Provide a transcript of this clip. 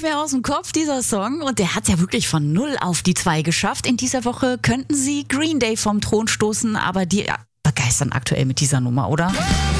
mehr aus dem Kopf, dieser Song. Und der hat ja wirklich von 0 auf die 2 geschafft. In dieser Woche könnten sie Green Day vom Thron stoßen, aber die begeistern aktuell mit dieser Nummer, oder?